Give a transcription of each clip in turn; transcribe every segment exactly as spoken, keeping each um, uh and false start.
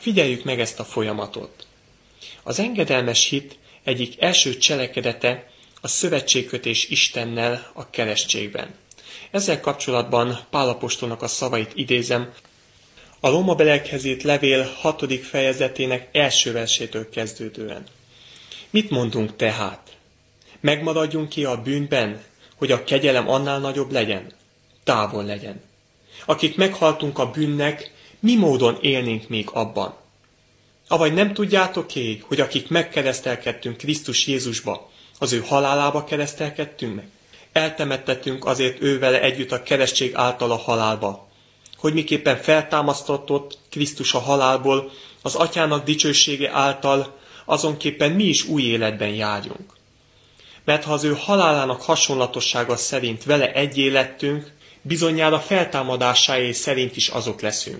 Figyeljük meg ezt a folyamatot. Az engedelmes hit egyik első cselekedete a szövetségkötés Istennel a keresztségben. Ezzel kapcsolatban Pál apostolnak a szavait idézem, a Rómabeliekhez írt levél hatodik fejezetének első versétől kezdődően. Mit mondunk tehát? Megmaradjunk ki a bűnben, hogy a kegyelem annál nagyobb legyen? Távol legyen. Akik meghaltunk a bűnnek, mi módon élnénk még abban? Avagy nem tudjátok-é, hogy akik megkeresztelkedtünk Krisztus Jézusba, az ő halálába keresztelkedtünk meg? Eltemettettünk azért ővele együtt a keresztség által a halálba, hogy miképpen feltámasztott Krisztus a halálból, az Atyának dicsősége által, azonképpen mi is új életben járjunk. Mert ha az ő halálának hasonlatossága szerint vele egyé lettünk, bizonyára feltámadásáé szerint is azok leszünk.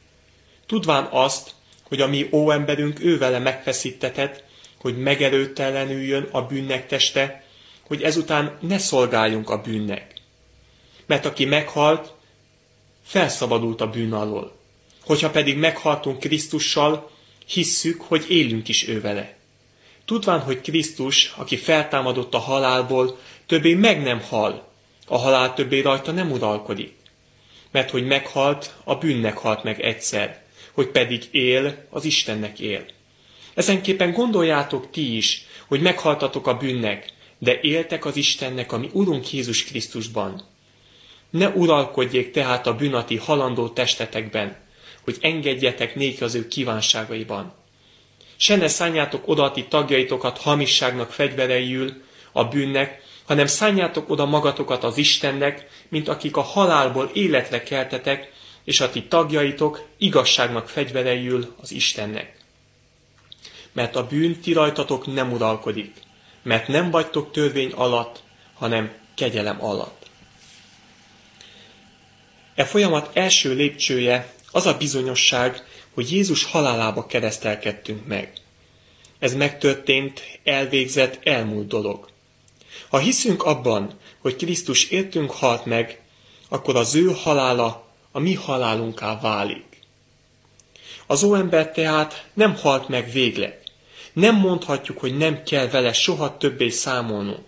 Tudván azt, hogy a mi óemberünk ővele megfeszítetett, hogy megerőttelenüljön a bűnnek teste, hogy ezután ne szolgáljunk a bűnnek. Mert aki meghalt, felszabadult a bűn alól. Hogyha pedig meghaltunk Krisztussal, hisszük, hogy élünk is ővele. Tudván, hogy Krisztus, aki feltámadott a halálból, többé meg nem hal, a halál többé rajta nem uralkodik. Mert hogy meghalt, a bűnnek halt meg egyszer, hogy pedig él, az Istennek él. Ezenképpen gondoljátok ti is, hogy meghaltatok a bűnnek, de éltek az Istennek, ami Urunk Jézus Krisztusban. Ne uralkodjék tehát a bűnati halandó testetekben, hogy engedjetek néki az ő kívánságaiban. Se ne szánjátok oda a ti tagjaitokat hamisságnak fegyvereiül, a bűnnek, hanem szánjátok oda magatokat az Istennek, mint akik a halálból életre keltetek, és a ti tagjaitok igazságnak fegyvereiül az Istennek. Mert a bűn ti rajtatok nem uralkodik, mert nem vagytok törvény alatt, hanem kegyelem alatt. E folyamat első lépcsője az a bizonyosság, hogy Jézus halálába keresztelkedtünk meg. Ez megtörtént, elvégzett, elmúlt dolog. Ha hiszünk abban, hogy Krisztus értünk halt meg, akkor az ő halála a mi halálunká válik. Az óember tehát nem halt meg végleg. Nem mondhatjuk, hogy nem kell vele soha többé számolnunk.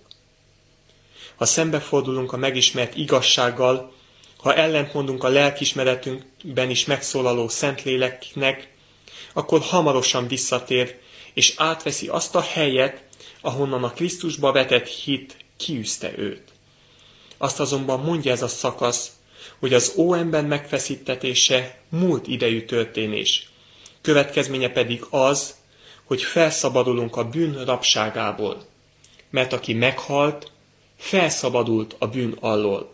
Ha szembefordulunk a megismert igazsággal, ha ellentmondunk a lelkiismeretünkben is megszólaló Szentléleknek, akkor hamarosan visszatér, és átveszi azt a helyet, ahonnan a Krisztusba vetett hit kiűzte őt. Azt azonban mondja ez a szakasz, hogy az óember megfeszítetése múlt idejű történés. Következménye pedig az, hogy felszabadulunk a bűn rabságából, mert aki meghalt, felszabadult a bűn alól.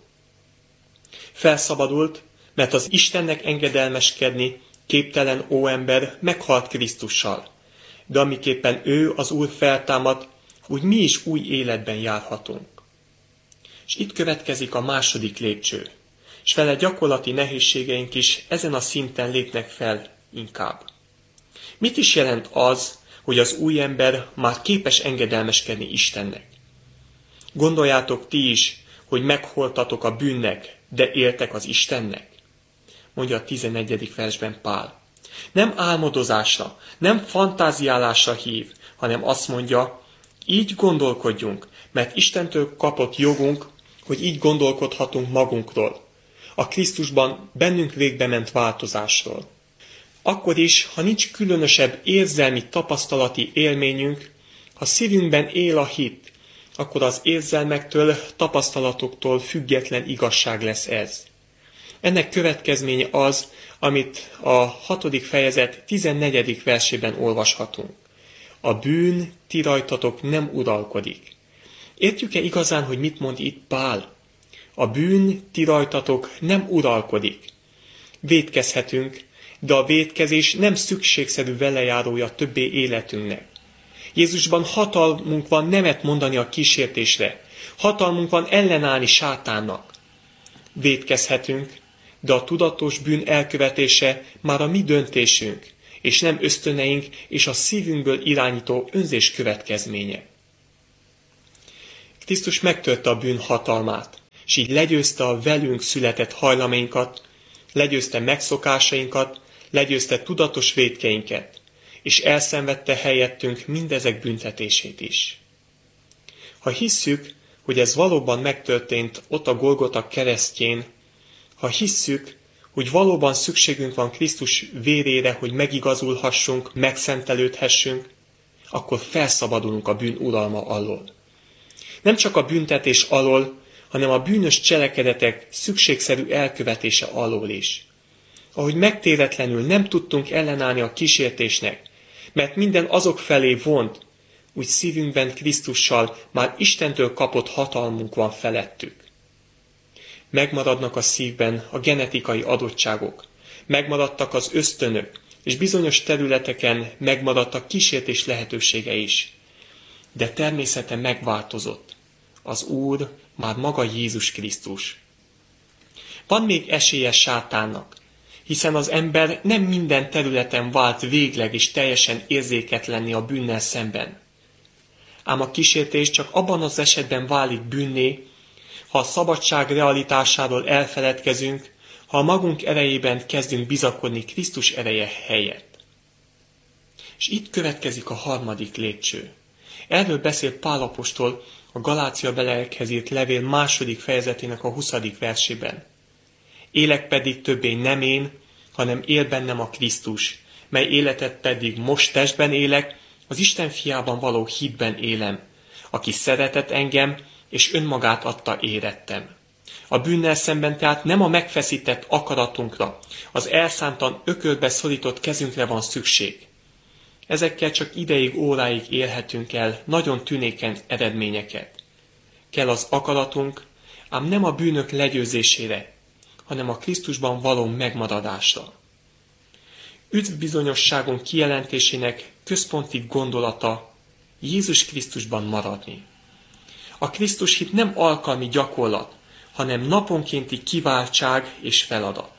Felszabadult, mert az Istennek engedelmeskedni képtelen óember meghalt Krisztussal, de amiképpen ő, az Úr feltámad, úgy mi is új életben járhatunk. És itt következik a második lépcső, és vele gyakorlati nehézségeink is ezen a szinten lépnek fel inkább. Mit is jelent az, hogy az új ember már képes engedelmeskedni Istennek? Gondoljátok ti is, hogy megholtatok a bűnnek, de éltek az Istennek? Mondja a tizenegyedik versben Pál. Nem álmodozásra, nem fantáziálásra hív, hanem azt mondja, így gondolkodjunk, mert Istentől kapott jogunk, hogy így gondolkodhatunk magunkról, a Krisztusban bennünk végbe ment változásról. Akkor is, ha nincs különösebb érzelmi tapasztalati élményünk, ha szívünkben él a hit, akkor az érzelmektől, tapasztalatoktól független igazság lesz ez. Ennek következménye az, amit a hatodik fejezet tizennegyedik versében olvashatunk. A bűn ti rajtatok nem uralkodik. Értjük-e igazán, hogy mit mond itt Pál? A bűn ti rajtatok nem uralkodik. Vétkezhetünk, de a vétkezés nem szükségszerű velejárója többé életünknek. Jézusban hatalmunk van nemet mondani a kísértésre. Hatalmunk van ellenállni sátánnak. Vétkezhetünk, de a tudatos bűn elkövetése már a mi döntésünk, és nem ösztöneink és a szívünkből irányító önzés következménye. Krisztus megtörte a bűn hatalmát, és így legyőzte a velünk született hajlamainkat, legyőzte megszokásainkat, legyőzte tudatos vétkeinket, és elszenvedte helyettünk mindezek büntetését is. Ha hisszük, hogy ez valóban megtörtént ott a Golgota keresztjén, ha hisszük, hogy valóban szükségünk van Krisztus vérére, hogy megigazulhassunk, megszentelődhessünk, akkor felszabadulunk a bűn uralma alól. Nem csak a büntetés alól, hanem a bűnös cselekedetek szükségszerű elkövetése alól is. Ahogy megtéretlenül nem tudtunk ellenállni a kísértésnek, mert minden azok felé vont, úgy szívünkben Krisztussal már Istentől kapott hatalmunk van felettük. Megmaradnak a szívben a genetikai adottságok, megmaradtak az ösztönök, és bizonyos területeken megmaradt a kísértés lehetősége is. De természete megváltozott. Az Úr már maga Jézus Krisztus. Van még esélye sátánnak, hiszen az ember nem minden területen vált végleg és teljesen érzéketlenni a bűnnel szemben. Ám a kísértés csak abban az esetben válik bűnné, ha a szabadság realitásáról elfeledkezünk, ha a magunk erejében kezdünk bizakodni Krisztus ereje helyett. És itt következik a harmadik lépcső. Erről beszél Pál apostol a Galácia belekhez írt levél második fejezetének a huszadik versében. Élek pedig többé nem én, hanem él bennem a Krisztus, mely életet pedig most testben élek, az Isten fiában való hitben élem, aki szeretett engem, és önmagát adta érettem. A bűnnel szemben tehát nem a megfeszített akaratunkra, az elszántan ökölbe szorított kezünkre van szükség. Ezekkel csak ideig, óráig élhetünk el nagyon tünékeny eredményeket. Kell az akaratunk, ám nem a bűnök legyőzésére, hanem a Krisztusban való megmaradásra. Üdvbizonyosságunk kijelentésének központi gondolata Jézus Krisztusban maradni. A Krisztus hit nem alkalmi gyakorlat, hanem naponkénti kiváltság és feladat.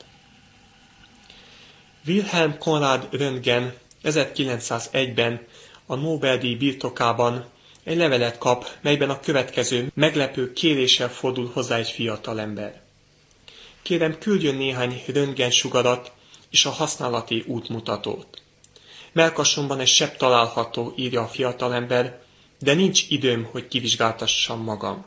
Wilhelm Conrad Röntgen ezerkilencszázegyben a Nobel-díj birtokában egy levelet kap, melyben a következő meglepő kéréssel fordul hozzá egy fiatalember. Kérem, küldjön néhány röntgensugarat és a használati útmutatót. Mellkasomban egy sebb található, írja a fiatalember, de nincs időm, hogy kivizsgáltassam magam.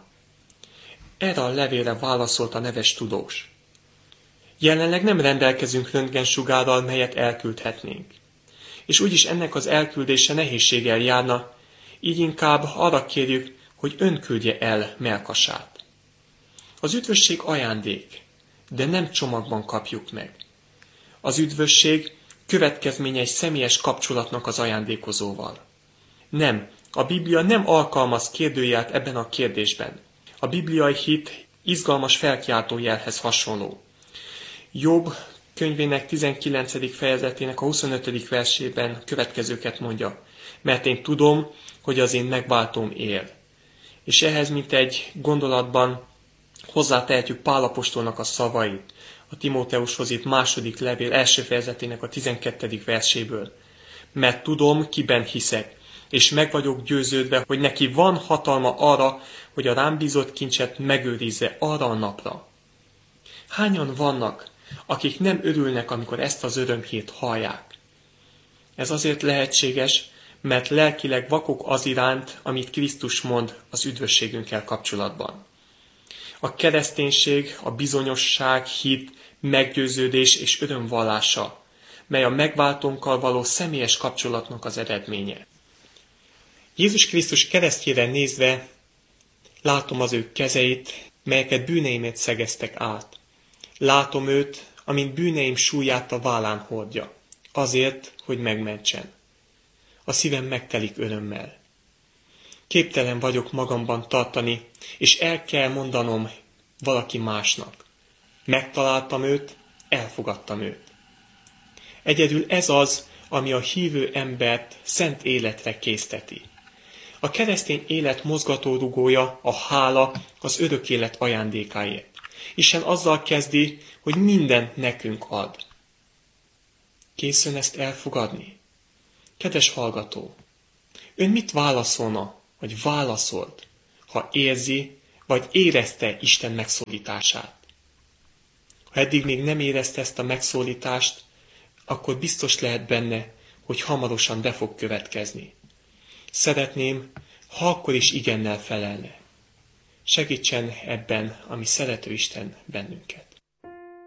Erre a levélre válaszolt a neves tudós. Jelenleg nem rendelkezünk röntgensugárral, melyet elküldhetnénk. És úgyis ennek az elküldése nehézséggel járna, így inkább arra kérjük, hogy ön küldje el mellkasát. Az üdvösség ajándék, de nem csomagban kapjuk meg. Az üdvösség következménye egy személyes kapcsolatnak az ajándékozóval. Nem, a Biblia nem alkalmaz kérdőjelt ebben a kérdésben. A bibliai hit izgalmas felkiáltójelhez hasonló. Jobb könyvének tizenkilencedik fejezetének a huszonötödik versében következőket mondja. Mert én tudom, hogy az én megváltóm él. És ehhez, mint egy gondolatban hozzátehetjük Pál apostolnak a szavait, a Timóteushoz írt második levél első fejezetének a tizenkettedik verséből. Mert tudom, kiben hiszek, és meg vagyok győződve, hogy neki van hatalma arra, hogy a rám bízott kincset megőrizze arra a napra. Hányan vannak, akik nem örülnek, amikor ezt az örömhírt hallják? Ez azért lehetséges, mert lelkileg vakok az iránt, amit Krisztus mond az üdvösségünkkel kapcsolatban. A kereszténység, a bizonyosság, hit, meggyőződés és örömvallása, mely a megváltónkkal való személyes kapcsolatnak az eredménye. Jézus Krisztus keresztjére nézve látom az ő kezeit, melyeket bűneimért szegeztek át. Látom őt, amint bűneim súlyát a vállán hordja, azért, hogy megmentsen. A szívem megtelik örömmel. Képtelen vagyok magamban tartani, és el kell mondanom valaki másnak. Megtaláltam őt, elfogadtam őt. Egyedül ez az, ami a hívő embert szent életre készteti. A keresztény élet mozgatórugója a hála az örök élet ajándékáért. Isten azzal kezdi, hogy mindent nekünk ad. Készön ezt elfogadni? Kedves hallgató, ön mit válaszolna, vagy válaszolt, ha érzi, vagy érezte Isten megszólítását? Ha eddig még nem érezte ezt a megszólítást, akkor biztos lehet benne, hogy hamarosan be fog következni. Szeretném, ha akkor is igennel felelne. Segítsen ebben a mi szerető Isten bennünket.